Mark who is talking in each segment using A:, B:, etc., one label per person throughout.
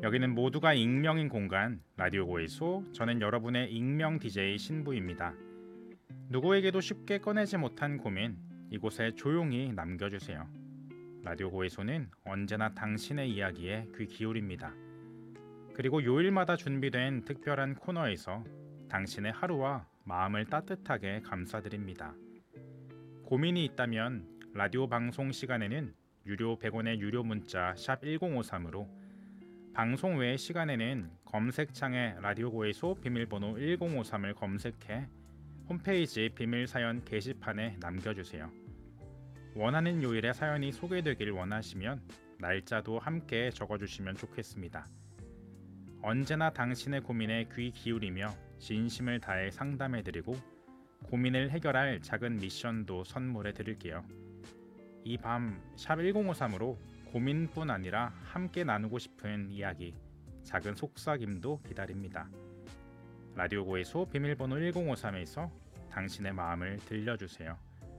A: 여기는 모두가 익명인 공간 라디오 고해소. 저는 여러분의 익명 DJ 신부입니다. 누구에게도 쉽게 꺼내지 못한 고민, 이곳에 조용히 남겨주세요. 라디오 고해소는 언제나 당신의 이야기에 귀 기울입니다. 그리고 요일마다 준비된 특별한 코너에서 당신의 하루와 마음을 따뜻하게 감싸드립니다. 고민이 있다면 라디오 방송 시간에는 유료 100원의 유료 문자 샵 1053으로, 방송 외의 시간에는 검색창에 라디오 고해소 비밀번호 1053을 검색해 홈페이지 비밀사연 게시판에 남겨주세요. 원하는 요일에 사연이 소개되길 원하시면 날짜도 함께 적어주시면 좋겠습니다. 언제나 당신의 고민에 귀 기울이며 진심을 다해 상담해드리고 고민을 해결할 작은 미션도 선물해 드릴게요. 이 밤 샵 1053으로 고민뿐 아니라 함께 나누고 싶은 이야기, 작은 속삭임도 기다립니다. 라디오 고해소 비밀번호 1053에서 당신의 마음을 들려주세요.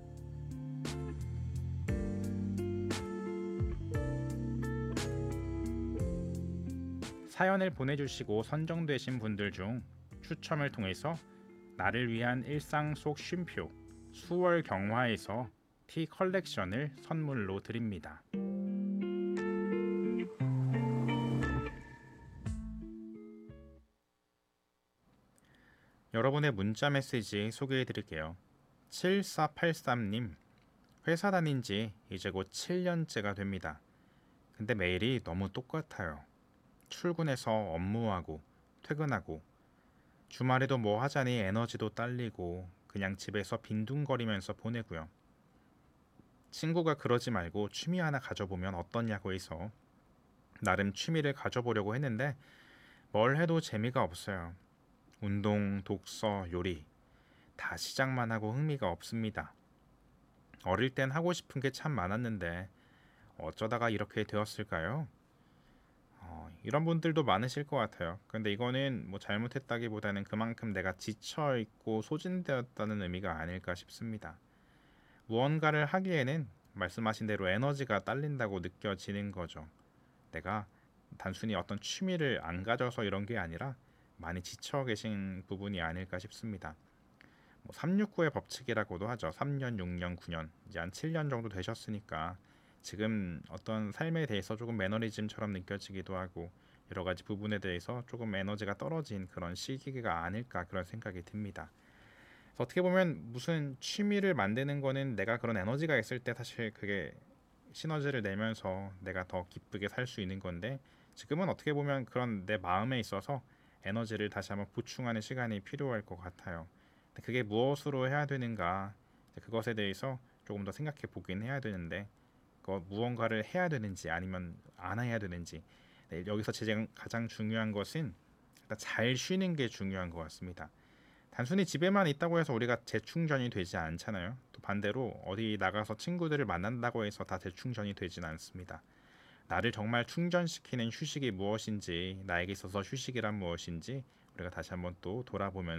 A: 사연을 보내주시고 선정되신 분들 중 추첨을 통해서 나를 위한 일상 속 쉼표 수월 경화에서 티 컬렉션을 선물로 드립니다. 여러분의 문자 메시지 소개해 드릴게요. 7483님, 회사 다닌 지 이제 곧 7년째가 됩니다. 근데 매일이 너무 똑같아요. 출근해서 업무하고 퇴근하고 주말에도 뭐 하자니 에너지도 딸리고 그냥 집에서 빈둥거리면서 보내고요. 친구가 그러지 말고 취미 하나 가져보면 어떠냐고 해서 나름 취미를 가져보려고 했는데 뭘 해도 재미가 없어요. 운동, 독서, 요리 다 시작만 하고 흥미가 없습니다. 어릴 땐 하고 싶은 게 참 많았는데 어쩌다가 이렇게 되었을까요? 이런 분들도 많으실 것 같아요. 근데 이거는 뭐 잘못했다기보다는 그만큼 내가 지쳐있고 소진되었다는 의미가 아닐까 싶습니다. 무언가를 하기에는 말씀하신 대로 에너지가 딸린다고 느껴지는 거죠. 내가 단순히 어떤 취미를 안 가져서 이런 게 아니라 많이 지쳐 계신 부분이 아닐까 싶습니다. 369의 법칙이라고도 하죠. 3년, 6년, 9년, 이제 한 7년 정도 되셨으니까 지금 어떤 삶에 대해서 조금 매너리즘처럼 느껴지기도 하고 여러 가지 부분에 대해서 조금 에너지가 떨어진 그런 시기가 아닐까 그런 생각이 듭니다. 그래서 어떻게 보면 무슨 취미를 만드는 거는 내가 그런 에너지가 있을 때 사실 그게 시너지를 내면서 내가 더 기쁘게 살 수 있는 건데 지금은 어떻게 보면 그런 내 마음에 있어서 에너지를 다시 한번 보충하는 시간이 필요할 것 같아요. 그게 무엇으로 해야 되는가, 그것에 대해서 조금 더 생각해 보긴 해야 되는데 무언가를 해야 되는지 아니면 안 해야 되는지, 여기서 가장 중요한 것은 일단 잘 쉬는 게 중요한 것 같습니다. 단순히 집에만 있다고 해서 우리가 재충전이 되지 않잖아요. 또 반대로 어디 나가서 친구들을 만난다고 해서 다 재충전이 되진 않습니다. 나를 정말 충전시키는 휴식이 무엇인지, 나에게 있어서 휴식이란 무엇인지 우리가 다시 한번 또 돌아보면서